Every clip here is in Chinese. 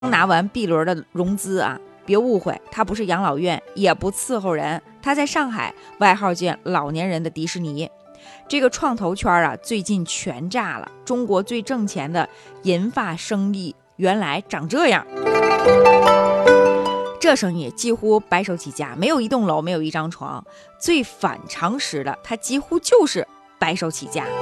拿完 B 轮的融资啊，别误会，他不是养老院，也不伺候人，他在上海外号叫老年人的迪士尼。这个创投圈啊，最近全炸了，中国最挣钱的银发生意原来长这样。这生意几乎白手起家，没有一栋楼，没有一张床，最反常识的，它几乎就是白手起家。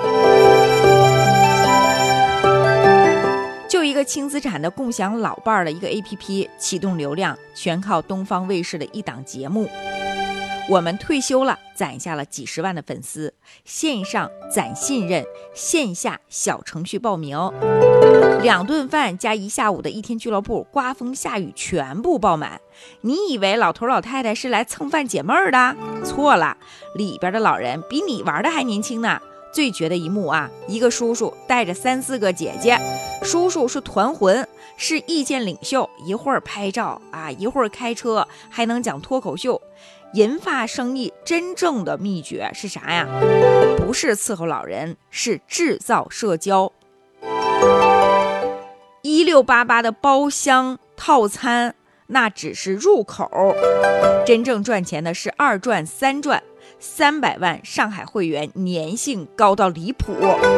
就一个轻资产的共享老伴的一个 APP 启动流量，全靠东方卫视的一档节目。我们退休了，攒下了几十万的粉丝，线上攒信任，线下小程序报名，2顿饭加1下午的一天俱乐部，刮风下雨全部爆满。你以为老头老太太是来蹭饭解闷儿的？错了，里边的老人比你玩的还年轻呢。最绝的一幕啊，一个叔叔带着3、4个姐姐，叔叔是团魂，是意见领袖，一会儿拍照啊，一会儿开车，还能讲脱口秀。银发生意真正的秘诀是啥呀？不是伺候老人，是制造社交。1688的包厢套餐那只是入口，真正赚钱的是2赚3赚。300万上海会员粘性高到离谱，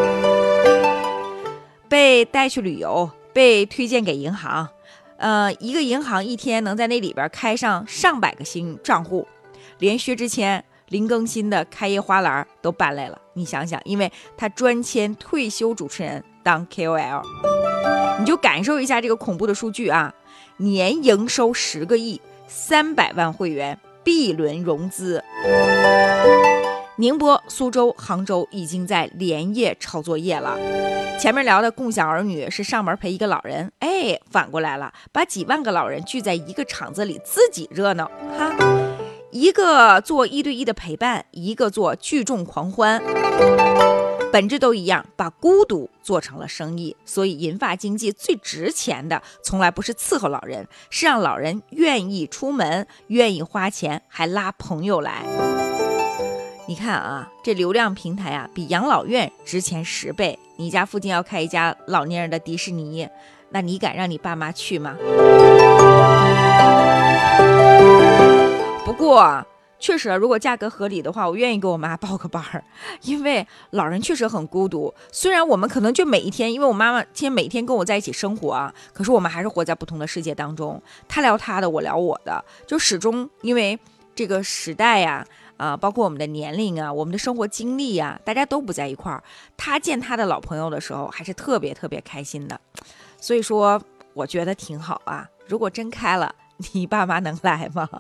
被带去旅游，被推荐给银行，一个银行一天能在那里边开上上百个新账户，连薛之谦、林更新的开业花篮都搬来了。你想想，因为他专签退休主持人当 KOL， 你就感受一下这个恐怖的数据啊！年营收10个亿，300万会员，B轮融资。宁波、苏州、杭州已经在连夜抄作业了。前面聊的共享儿女是上门陪一个老人，反过来了，把几万个老人聚在一个场子里，自己热闹哈。一个做1对1的陪伴，一个做聚众狂欢，本质都一样，把孤独做成了生意。所以银发经济最值钱的从来不是伺候老人，是让老人愿意出门，愿意花钱，还拉朋友来。你看啊，这流量平台啊，比养老院值钱10倍。你家附近要开一家老年人的迪士尼，那你敢让你爸妈去吗？不过确实，如果价格合理的话，我愿意给我妈报个班儿，因为老人确实很孤独。虽然我们可能就每一天，因为我妈妈现在每天跟我在一起生活啊，可是我们还是活在不同的世界当中。她聊她的，我聊我的，就始终因为这个时代呀，包括我们的年龄啊，我们的生活经历啊，大家都不在一块儿。她见她的老朋友的时候，还是特别特别开心的。所以说，我觉得挺好啊。如果真开了，你爸妈能来吗？